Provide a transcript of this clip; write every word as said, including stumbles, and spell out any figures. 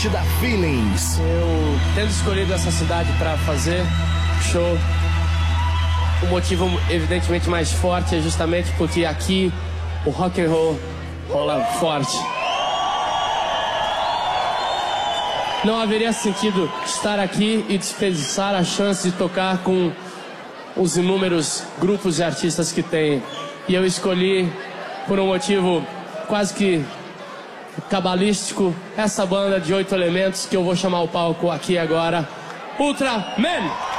Atlântida Feelings. Eu tendo escolhido essa cidade para fazer show, o motivo evidentemente mais forte é justamente porque aqui o rock and roll rola forte. Não haveria sentido estar aqui e desperdiçar a chance de tocar com os inúmeros grupos e artistas que tem. E eu escolhi, por um motivo quase que cabalístico, essa banda de oito elementos que eu vou chamar o palco aqui agora, Ultraman!